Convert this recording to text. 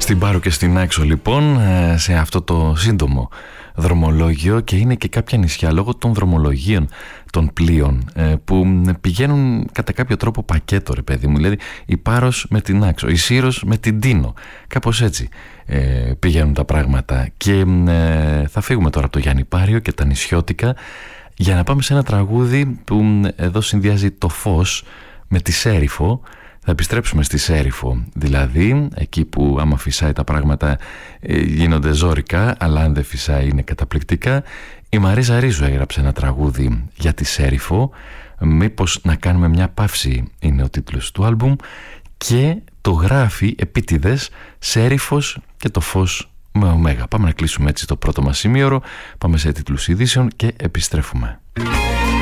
Στην Πάρο και στην Άξο λοιπόν, σε αυτό το σύντομο δρομολόγιο, και είναι και κάποια νησιά λόγω των δρομολογίων των πλοίων που πηγαίνουν κατά κάποιο τρόπο πακέτο, ρε παιδί μου. Δηλαδή η Πάρος με την Άξο, η Σύρος με την Τίνο, κάπως έτσι πηγαίνουν τα πράγματα. Και θα φύγουμε τώρα από το Γιάννη Πάριο και τα νησιώτικα για να πάμε σε ένα τραγούδι που εδώ συνδυάζει το φως με τη Σέριφο. Θα επιστρέψουμε στη Σέριφο, δηλαδή εκεί που άμα φυσάει τα πράγματα γίνονται ζόρικα, αλλά αν δεν φυσάει είναι καταπληκτικά. Η Μαρίζα Ρίζου έγραψε ένα τραγούδι για τη Σέριφο. Μήπως να κάνουμε μια παύση, είναι ο τίτλος του άλμπουμ, και το γράφει επίτηδες Σέριφος και το φως με ωμέγα. Πάμε να κλείσουμε έτσι το πρώτο μας σημείωρο, πάμε σε τίτλους ειδήσεων και επιστρέφουμε.